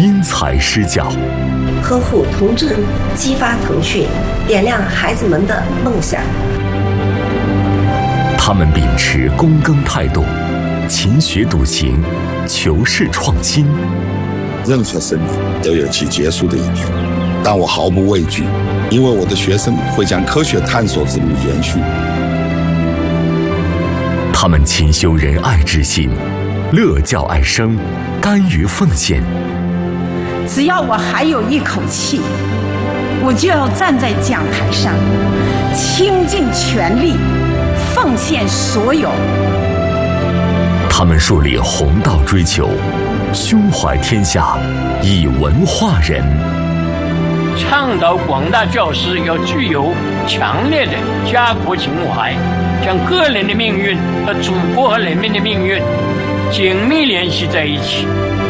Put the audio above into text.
因材施教， 呵护童真，激发腾讯，点亮孩子们的梦想。 他们秉持躬耕态度，勤学笃行，求是创新。 任何生命都有其结束的一天，但我毫不畏惧，因为我的学生会将科学探索之路延续。 他们勤修仁爱之心，乐教爱生，甘于奉献。 只要我还有一口气，我就要站在讲台上，倾尽全力，奉献所有。 他们树立弘道追求，胸怀天下，以文化人。 倡导广大教师要具有强烈的家国情怀，将个人的命运和祖国和人民的命运紧密联系在一起。